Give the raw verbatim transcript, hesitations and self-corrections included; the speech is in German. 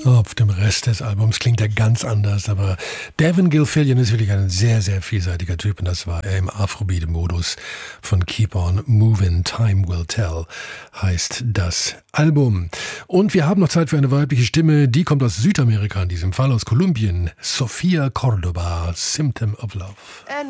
Auf dem Rest des Albums klingt er ganz anders, aber Devin Gilfillian ist wirklich ein sehr, sehr vielseitiger Typ und das war er im Afrobeat-Modus von Keep On Movin', Time Will Tell heißt das Album. Und wir haben noch Zeit für eine weibliche Stimme, die kommt aus Südamerika, in diesem Fall aus Kolumbien, Sofia Cordoba, Symptom of Love.